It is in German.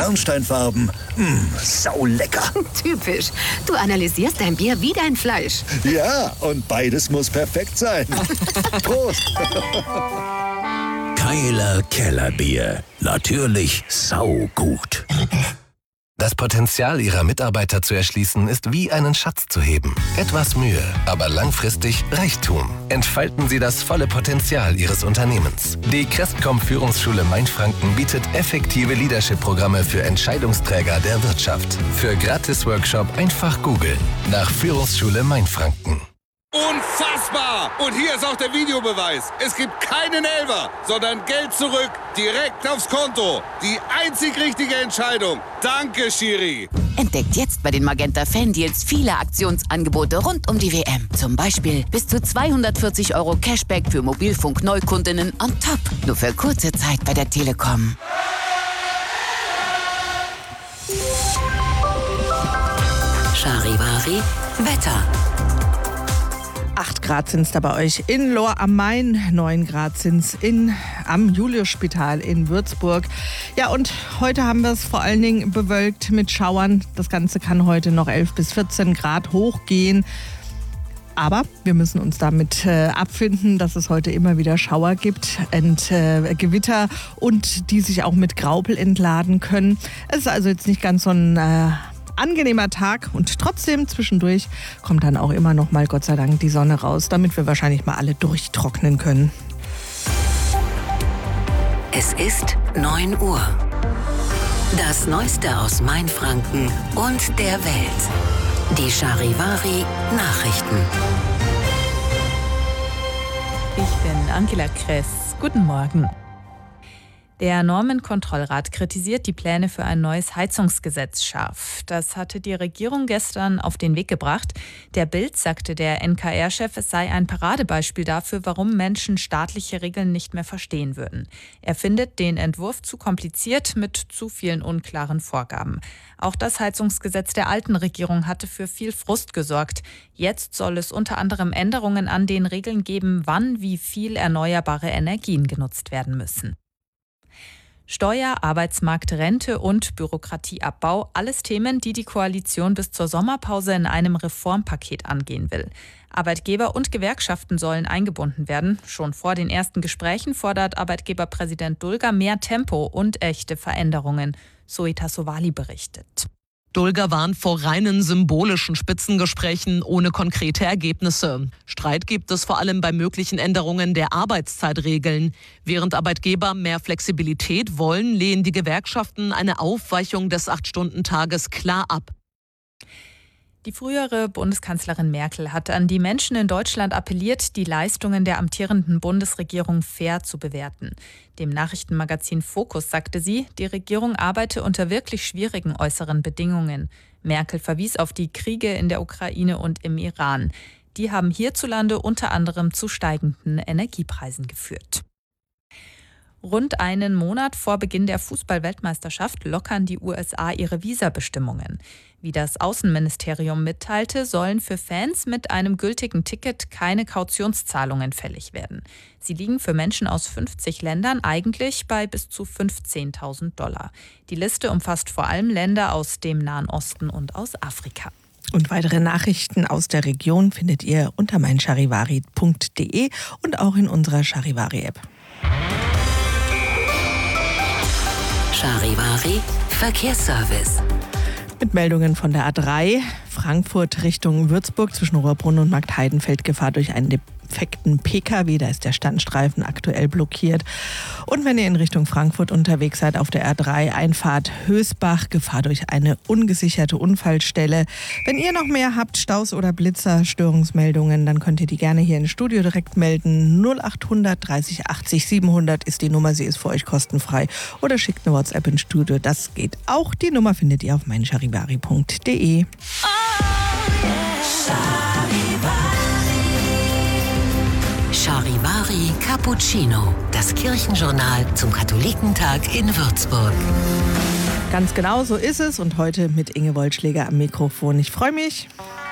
Bernsteinfarben, saulecker. Typisch. Du analysierst dein Bier wie dein Fleisch. Ja, und beides muss perfekt sein. Prost. Keiler Kellerbier. Natürlich saugut. Das Potenzial Ihrer Mitarbeiter zu erschließen, ist wie einen Schatz zu heben. Etwas Mühe, aber langfristig Reichtum. Entfalten Sie das volle Potenzial Ihres Unternehmens. Die Crestcom Führungsschule Mainfranken bietet effektive Leadership-Programme für Entscheidungsträger der Wirtschaft. Für Gratis-Workshop einfach googeln. Nach Führungsschule Mainfranken. Unfassbar! Und hier ist auch der Videobeweis. Es gibt keinen Elfer, sondern Geld zurück, direkt aufs Konto. Die einzig richtige Entscheidung. Danke, Schiri. Entdeckt jetzt bei den Magenta Fan-Deals viele Aktionsangebote rund um die WM. Zum Beispiel bis zu 240 € Cashback für Mobilfunk-Neukundinnen on top. Nur für kurze Zeit bei der Telekom. Charivari Wetter. 8 Grad sind es da bei euch in Lohr am Main, 9 Grad sind es am Juliusspital in Würzburg. Ja, und heute haben wir es vor allen Dingen bewölkt mit Schauern. Das Ganze kann heute noch 11 bis 14 Grad hochgehen. Aber wir müssen uns damit abfinden, dass es heute immer wieder Schauer gibt und Gewitter und die sich auch mit Graupel entladen können. Es ist also jetzt nicht ganz so ein angenehmer Tag und trotzdem zwischendurch kommt dann auch immer noch mal, Gott sei Dank, die Sonne raus, damit wir wahrscheinlich mal alle durchtrocknen können. Es ist 9 Uhr. Das Neueste aus Mainfranken und der Welt. Die Charivari Nachrichten. Ich bin Angela Kress. Guten Morgen. Der Normenkontrollrat kritisiert die Pläne für ein neues Heizungsgesetz scharf. Das hatte die Regierung gestern auf den Weg gebracht. Der Bild sagte der NKR-Chef, es sei ein Paradebeispiel dafür, warum Menschen staatliche Regeln nicht mehr verstehen würden. Er findet den Entwurf zu kompliziert mit zu vielen unklaren Vorgaben. Auch das Heizungsgesetz der alten Regierung hatte für viel Frust gesorgt. Jetzt soll es unter anderem Änderungen an den Regeln geben, wann wie viel erneuerbare Energien genutzt werden müssen. Steuer, Arbeitsmarkt, Rente und Bürokratieabbau, alles Themen, die die Koalition bis zur Sommerpause in einem Reformpaket angehen will. Arbeitgeber und Gewerkschaften sollen eingebunden werden. Schon vor den ersten Gesprächen fordert Arbeitgeberpräsident Dulger mehr Tempo und echte Veränderungen. Zoe Tassovali berichtet. Dulger warnt vor reinen symbolischen Spitzengesprächen ohne konkrete Ergebnisse. Streit gibt es vor allem bei möglichen Änderungen der Arbeitszeitregeln. Während Arbeitgeber mehr Flexibilität wollen, lehnen die Gewerkschaften eine Aufweichung des 8-Stunden-Tages klar ab. Die frühere Bundeskanzlerin Merkel hat an die Menschen in Deutschland appelliert, die Leistungen der amtierenden Bundesregierung fair zu bewerten. Dem Nachrichtenmagazin Focus sagte sie, die Regierung arbeite unter wirklich schwierigen äußeren Bedingungen. Merkel verwies auf die Kriege in der Ukraine und im Iran. Die haben hierzulande unter anderem zu steigenden Energiepreisen geführt. Rund einen Monat vor Beginn der Fußball-Weltmeisterschaft lockern die USA ihre Visabestimmungen. Wie das Außenministerium mitteilte, sollen für Fans mit einem gültigen Ticket keine Kautionszahlungen fällig werden. Sie liegen für Menschen aus 50 Ländern eigentlich bei bis zu $15.000. Die Liste umfasst vor allem Länder aus dem Nahen Osten und aus Afrika. Und weitere Nachrichten aus der Region findet ihr unter meincharivari.de und auch in unserer Charivari-App. Charivari Verkehrsservice. Mit Meldungen von der A3 Frankfurt Richtung Würzburg zwischen Rohrbrunn und Marktheidenfeld Gefahr durch einen defekten Pkw. Da ist der Standstreifen aktuell blockiert. Und wenn ihr in Richtung Frankfurt unterwegs seid, auf der R3 Einfahrt Hösbach, Gefahr durch eine ungesicherte Unfallstelle. Wenn ihr noch mehr habt, Staus oder Blitzer, Störungsmeldungen, dann könnt ihr die gerne hier ins Studio direkt melden. 0800 30 80 700 ist die Nummer, sie ist für euch kostenfrei. Oder schickt eine WhatsApp ins Studio, das geht auch. Die Nummer findet ihr auf meincharivari.de. Charivari Cappuccino, das Kirchenjournal zum Katholikentag in Würzburg. Ganz genau so ist es und heute mit Inge Wollschläger am Mikrofon. Ich freue mich.